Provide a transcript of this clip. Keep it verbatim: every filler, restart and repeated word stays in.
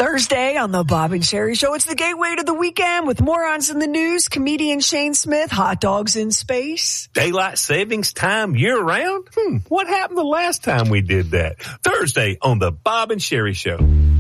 Thursday on the Bob and Sherry Show. It's the gateway to the weekend with morons in the news, comedian Shane Smith, hot dogs in space. Daylight savings time year-round? Hmm, what happened the last time we did that? Thursday on the Bob and Sherry Show.